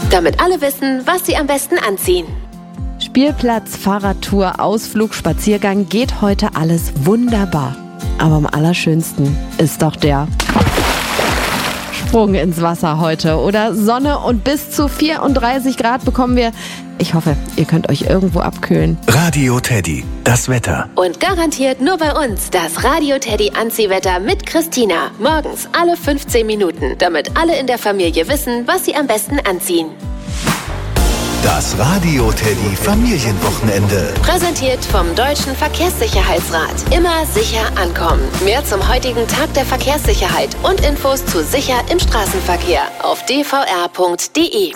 damit alle wissen, was sie am besten anziehen. Spielplatz, Fahrradtour, Ausflug, Spaziergang, geht heute alles wunderbar. Aber am allerschönsten ist doch der Sprung ins Wasser heute. Oder Sonne und bis zu 34 Grad bekommen wir. Ich hoffe, ihr könnt euch irgendwo abkühlen. Radio Teddy, das Wetter. Und garantiert nur bei uns das Radio Teddy Anziehwetter mit Christina. Morgens alle 15 Minuten, damit alle in der Familie wissen, was sie am besten anziehen. Das Radio Teddy Familienwochenende. Präsentiert vom Deutschen Verkehrssicherheitsrat. Immer sicher ankommen. Mehr zum heutigen Tag der Verkehrssicherheit und Infos zu sicher im Straßenverkehr auf dvr.de.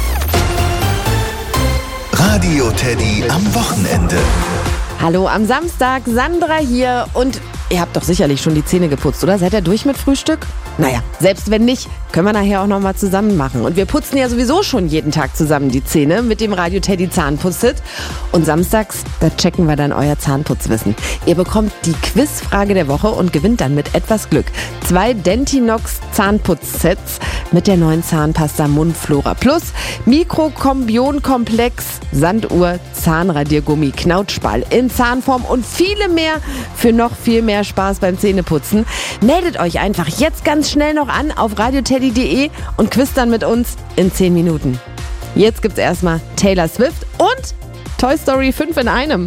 Radio Teddy am Wochenende. Hallo am Samstag, Sandra hier und ihr habt doch sicherlich schon die Zähne geputzt, oder? Seid ihr durch mit Frühstück? Naja, selbst wenn nicht, können wir nachher auch nochmal zusammen machen. Und wir putzen ja sowieso schon jeden Tag zusammen die Zähne mit dem Radio Teddy Zahnputztipp. Und samstags, da checken wir dann euer Zahnputzwissen. Ihr bekommt die Quizfrage der Woche und gewinnt dann mit etwas Glück 2 Dentinox Zahnputzsets mit der neuen Zahnpasta Mundflora Plus, Mikrokombionkomplex, Sanduhr, Zahnradiergummi, Knautschball in Zahnform und viele mehr für noch viel mehr Spaß beim Zähneputzen. Meldet euch einfach jetzt ganz schnell noch an auf radioteddy.de und quizt dann mit uns in 10 Minuten. Jetzt gibt's erstmal Taylor Swift und Toy Story 5 in einem.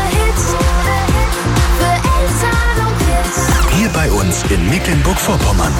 Hier bei uns in Mecklenburg-Vorpommern.